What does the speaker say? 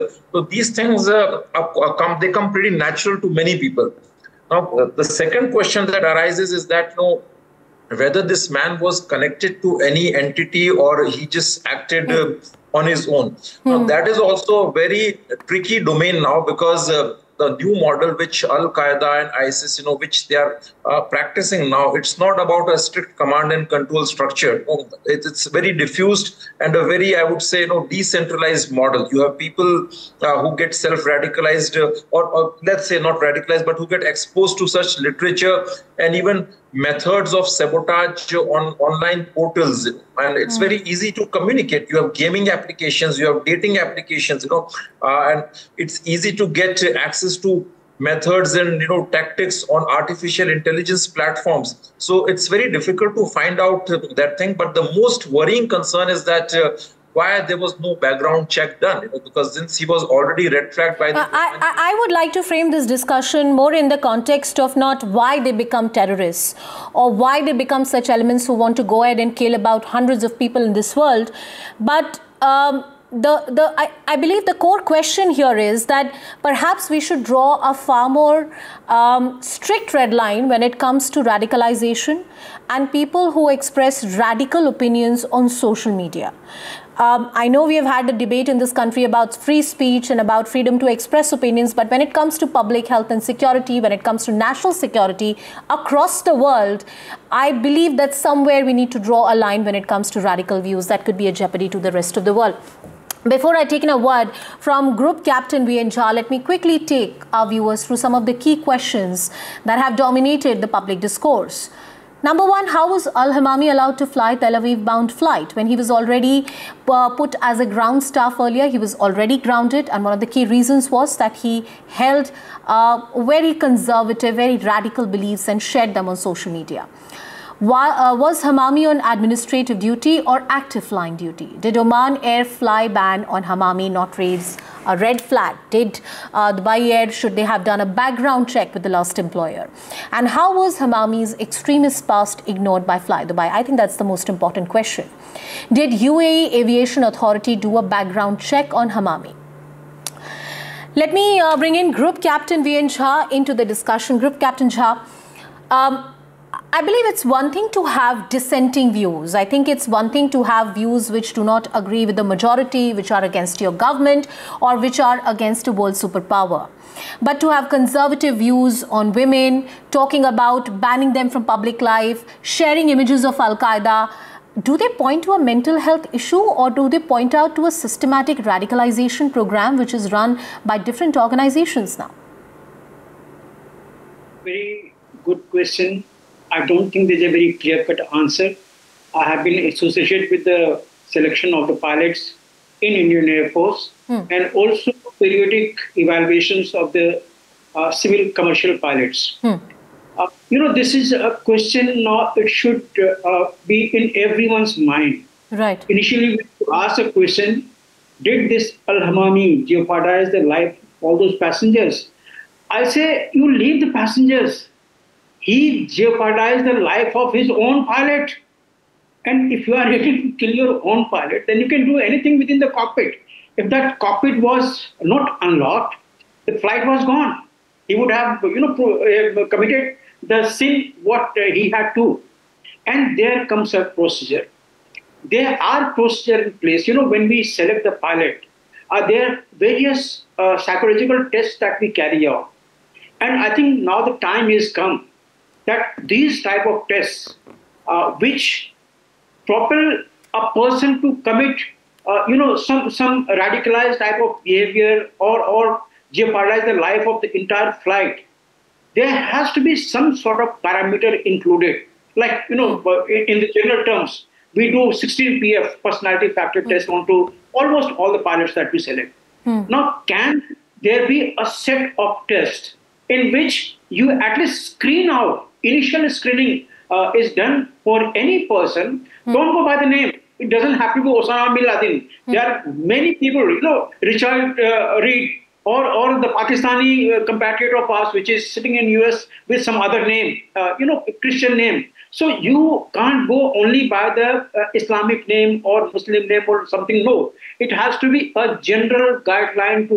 So these things they come pretty natural to many people. Now, the second question that arises is that, whether this man was connected to any entity or he just acted on his own. Now, that is also a very tricky domain now, because the new model which Al Qaeda and ISIS, which they are practicing now, it's not about a strict command and control structure. It's very diffused and a very, I would say, decentralized model. You have people who get self-radicalized, or let's say not radicalized, but who get exposed to such literature and even methods of sabotage on online portals, and it's very easy to communicate. You have gaming applications, you have dating applications, and it's easy to get access to methods and tactics on artificial intelligence platforms. So it's very difficult to find out that thing. But the most worrying concern is that why there was no background check done, because since he was already red flagged by the... I would like to frame this discussion more in the context of not why they become terrorists or why they become such elements who want to go ahead and kill about hundreds of people in this world, but I believe the core question here is that perhaps we should draw a far more strict red line when it comes to radicalization and people who express radical opinions on social media. I know we have had a debate in this country about free speech and about freedom to express opinions, but when it comes to public health and security, when it comes to national security across the world, I believe that somewhere we need to draw a line when it comes to radical views that could be a jeopardy to the rest of the world. Before I take in a word from Group Captain V.N. Jha, let me quickly take our viewers through some of the key questions that have dominated the public discourse. Number one, how was Al-Hamami allowed to fly Tel Aviv-bound flight when he was already put as a ground staff earlier? He was already grounded, and one of the key reasons was that he held very conservative, very radical beliefs and shared them on social media. Was Hamami on administrative duty or active flying duty? Did Oman Air fly ban on Hamami not raise a red flag? Did Dubai Air, should they have done a background check with the last employer? And how was Hamami's extremist past ignored by Fly Dubai? I think that's the most important question. Did UAE Aviation Authority do a background check on Hamami? Let me bring in Group Captain V.N. Jha into the discussion. Group Captain Jha, I believe it's one thing to have dissenting views. I think it's one thing to have views which do not agree with the majority, which are against your government or which are against a world superpower. But to have conservative views on women, talking about banning them from public life, sharing images of Al-Qaeda, do they point to a mental health issue or do they point out to a systematic radicalization program which is run by different organizations now? Very good question. I don't think there's a very clear-cut answer. I have been associated with the selection of the pilots in Indian Air Force and also periodic evaluations of the civil commercial pilots. This is a question now, it should be in everyone's mind. Right. Initially, when you ask a question, did this Al-Hamami jeopardize the life of all those passengers? I say, you leave the passengers. He jeopardized the life of his own pilot. And if you are ready to kill your own pilot, then you can do anything within the cockpit. If that cockpit was not unlocked, the flight was gone. He would have, committed the sin what he had to. And there comes a procedure. There are procedures in place. When we select the pilot, there are various psychological tests that we carry out. And I think now the time has come that these type of tests, which propel a person to commit, some radicalized type of behavior or jeopardize the life of the entire flight, there has to be some sort of parameter included. Like, in the general terms, we do 16 PF, personality factor test onto almost all the pilots that we select. Now, can there be a set of tests in which you at least screen out? Initial screening is done for any person. Don't go by the name. It doesn't have to be Osama bin Laden. There are many people, Richard Reed or the Pakistani compatriot of ours, which is sitting in US with some other name, Christian name. So you can't go only by the Islamic name or Muslim name or something. No, it has to be a general guideline to